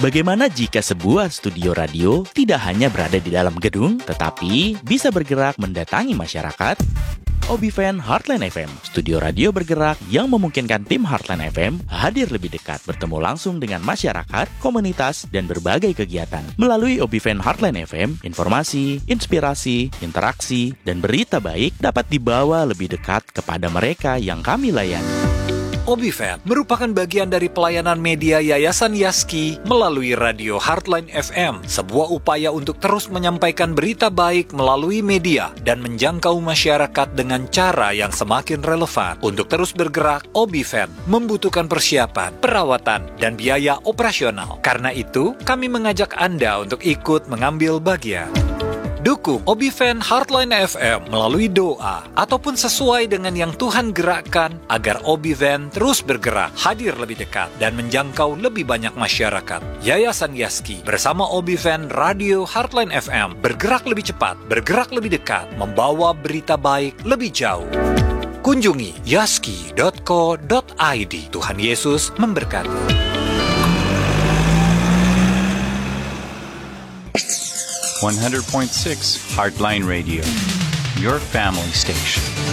Bagaimana jika sebuah studio radio tidak hanya berada di dalam gedung, tetapi bisa bergerak mendatangi masyarakat? Obiven Heartline FM, studio radio bergerak yang memungkinkan tim Heartline FM hadir lebih dekat bertemu langsung dengan masyarakat, komunitas, dan berbagai kegiatan. Melalui Obiven Heartline FM, informasi, inspirasi, interaksi, dan berita baik dapat dibawa lebih dekat kepada mereka yang kami layani. Obiven merupakan bagian dari pelayanan media Yayasan Yaski melalui radio Heartline FM, sebuah upaya untuk terus menyampaikan berita baik melalui media dan menjangkau masyarakat dengan cara yang semakin relevan. Untuk terus bergerak, Obiven membutuhkan persiapan, perawatan, dan biaya operasional. Karena itu, kami mengajak Anda untuk ikut mengambil bagian. Dukung Obiven Heartline FM melalui doa ataupun sesuai dengan yang Tuhan gerakkan agar Obiven terus bergerak, hadir lebih dekat, dan menjangkau lebih banyak masyarakat. Yayasan Yaski bersama Obiven Radio Heartline FM bergerak lebih cepat, bergerak lebih dekat, membawa berita baik lebih jauh. Kunjungi yaski.co.id. Tuhan Yesus memberkati. 100.6 Heartline Radio, your family station.